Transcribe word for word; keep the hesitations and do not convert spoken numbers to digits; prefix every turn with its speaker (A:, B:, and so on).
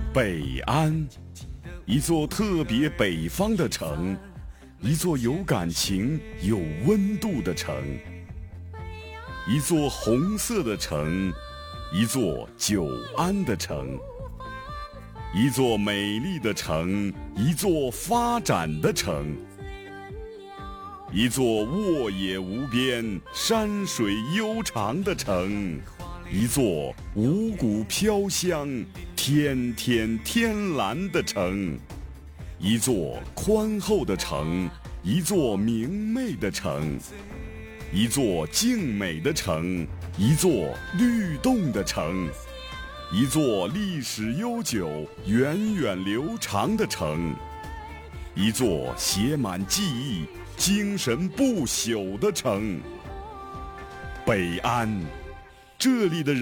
A: 北安，一座特别北方的城，一座有感情、有温度的城，一座红色的城，一座久安的城，一座美丽的城，一座发展的城，一座沃野无边、山水悠长的城，一座五谷飘香、天天天蓝的城，一座宽厚的城，一座明媚的城，一座静美的城，一座律动的城，一座历史悠久、源远流长的城，一座写满记忆、精神不朽的城。北安，这里的人